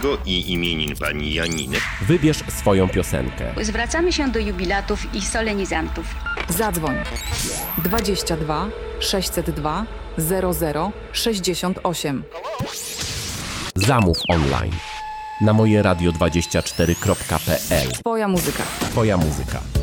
Kowalskiego i imienin pani Janiny. Wybierz swoją piosenkę. Zwracamy się do jubilatów i solenizantów. Zadzwoń 22 602 00 68. Zamów online na mojeradio24.pl. Twoja muzyka. Twoja muzyka.